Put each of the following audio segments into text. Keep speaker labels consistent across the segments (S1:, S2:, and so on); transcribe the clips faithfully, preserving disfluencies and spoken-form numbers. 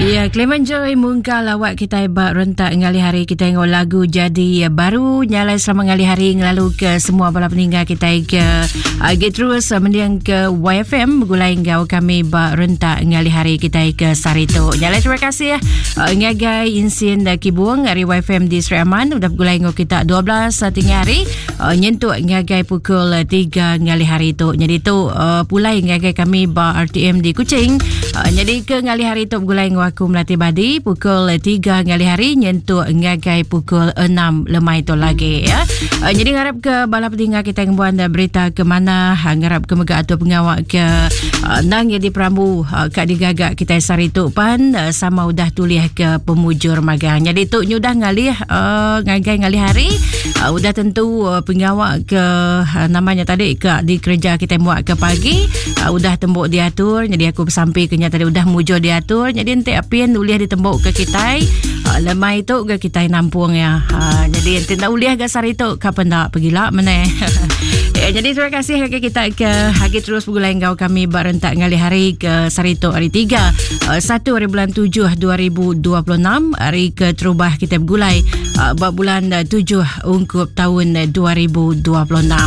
S1: Ya, Clement Joy mungkal awak kita bak rentak ngali hari kita tengok lagu jadi baru nyalai selama ngali hari ngelalu ke semua bala peninggal kita ke uh, get terus uh, mendiang ke Y F M gulai ngau kami bak rentak ngali hari kita ke Sarito. Nyalai terima kasih ya uh, ngagai insin uh, kibuang hari Y F M di Sri Aman udah gulai ngau kita dua belas uh, tinggal hari uh, nyentuk ngagai pukul uh, tiga ngali hari tu. Jadi tu uh, pulai ngagai kami bak R T M di Kuching. Uh, jadi ke ngali hari tu gulai ngau aku melatih badi pukul tiga ngali hari nyentuh ngagai pukul enam lemai tu lagi ya. Uh, jadi ngarap ke bala pentinggal kita yang buat berita ke mana ngarap ke megak atau pengawak ke uh, nang jadi peramu uh, kat digagak kita sari tu pan uh, sama udah tulis ke pemujur magang. Jadi tu nyudah ngalih uh, ngagai ngali hari uh, udah tentu uh, pengawak ke uh, namanya tadi ke di kerja kita buat ke pagi uh, udah tembok diatur. Jadi aku bersampai kenya tadi udah mujur diatur. Jadi nanti apian uliah ditembok ke kita uh, lemai tu ke kita nampung ya. Uh, jadi nanti nak uliah ke sari tu kapan tak pergilah mana. Ya, jadi terima kasih ke kita ke hagi terus pergulai kau kami berentak ngali hari ke Sarito hari tiga uh, satu hari bulan tujuh dua ribu dua puluh enam hari ke terubah kita bergulai uh, bulan tujuh ungkup tahun dua ribu dua puluh enam.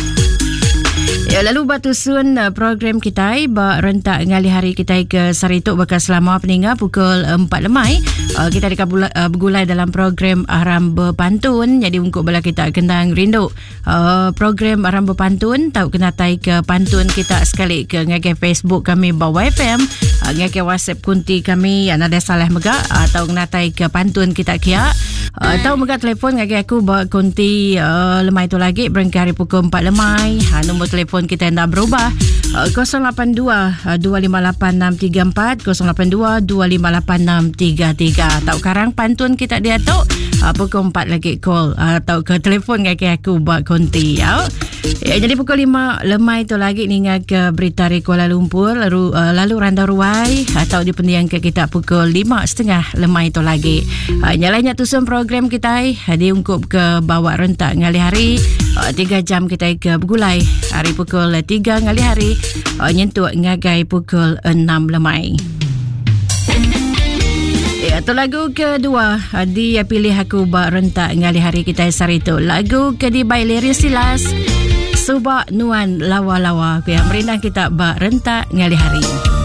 S1: Ya, lalu batu sun program kita ba rentak ngali hari kita ke Sarito bakal selama peninggal pukul empat lemai uh, kita dekat uh, bergulai dalam program Aram Berpantun. Jadi untuk bala kita kendang rindu uh, program Aram Berpantun tahu kena tai ke pantun kita sekali ke ngagai Facebook kami ba Y F M uh, ngagai WhatsApp kunti kami ada salah megak atau uh, kena tai ke pantun kita kia uh, tahu megak telefon ngagai aku ba kunti uh, lemai tu lagi berengkari pukul empat lemai ha, nombor telefon kita dah berubah uh, kosong lapan dua dua lima lapan enam tiga empat kosong lapan dua dua lima lapan enam tiga tiga. Tahu karang pantun kita dia tu uh, pukul empat lagi call uh, atau ke telefon ngaki aku buat konti ya. Ya, jadi pukul lima lemai tu lagi ningat ke berita dari Kuala Lumpur lalu uh, lalu Randa Ruai atau di pendiang ke kita pukul lima setengah lemai tu lagi. Uh, nyalanya tusun program kita uh, diungkup ke bawa rentak ngali hari uh, tiga jam kita ke bergulai hari pukul tiga ngali hari uh, nyentuh ngagai pukul enam lemai. Ya, tu lagu kedua uh, dia pilih aku bak rentak ngali hari kita Sarito. Lagu ke di by Liris Silas Subak Nuan Lawa-Lawa yang merindang kita bak rentak ngali hari.